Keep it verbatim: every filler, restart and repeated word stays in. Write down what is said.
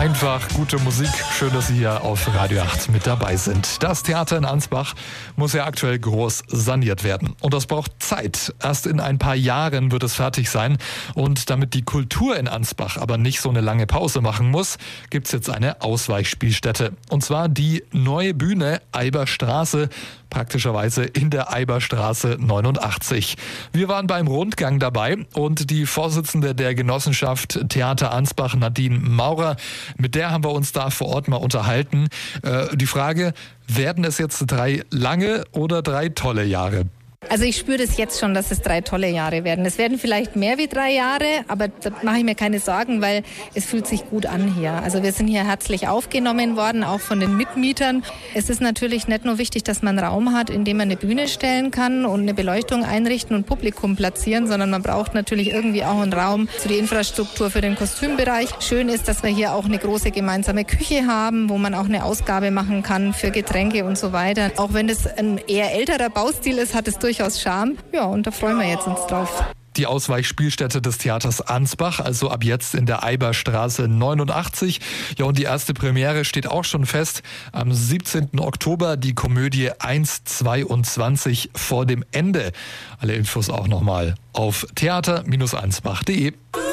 Einfach gute Musik. Schön, dass Sie hier auf Radio acht mit dabei sind. Das Theater in Ansbach muss ja aktuell groß saniert werden. Und das braucht Zeit. Erst in ein paar Jahren wird es fertig sein. Und damit die Kultur in Ansbach aber nicht so eine lange Pause machen muss, gibt es jetzt eine Ausweichspielstätte. Und zwar die neue Bühne Eiberstraße, praktischerweise in der Eiberstraße neunundachtzig. Wir waren beim Rundgang dabei und die Vorsitzende der Genossenschaft Theater Ansbach, Nadine Maurer, mit der haben wir uns da vor Ort mal unterhalten. Äh, die Frage, werden es jetzt drei lange oder drei tolle Jahre? Also ich spüre das jetzt schon, dass es drei tolle Jahre werden. Es werden vielleicht mehr wie drei Jahre, aber da mache ich mir keine Sorgen, weil es fühlt sich gut an hier. Also wir sind hier herzlich aufgenommen worden, auch von den Mitmietern. Es ist natürlich nicht nur wichtig, dass man einen Raum hat, in dem man eine Bühne stellen kann und eine Beleuchtung einrichten und Publikum platzieren, sondern man braucht natürlich irgendwie auch einen Raum für die Infrastruktur für den Kostümbereich. Schön ist, dass wir hier auch eine große gemeinsame Küche haben, wo man auch eine Ausgabe machen kann für Getränke und so weiter. Auch wenn es ein eher älterer Baustil ist, hat es durchaus aus Charme. Ja, und da freuen wir jetzt uns drauf. Die Ausweichspielstätte des Theaters Ansbach, also ab jetzt in der Eiberstraße neunundachtzig. Ja, und die erste Premiere steht auch schon fest. Am siebzehnten Oktober die Komödie eins zweiundzwanzig vor dem Ende. Alle Infos auch nochmal auf theater Bindestrich ansbach punkt de.